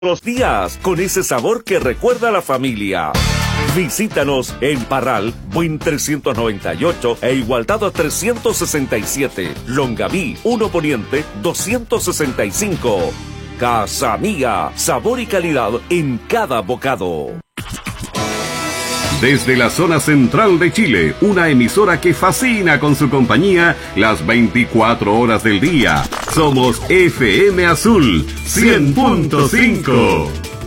los días con ese sabor que recuerda a la familia. Visítanos en Parral, Buin 398 e Igualdad 367, Longaví 1 Poniente 265. Casa Mía, sabor y calidad en cada bocado. Desde la zona central de Chile, una emisora que fascina con su compañía las 24 horas del día. Somos FM Azul 100.5.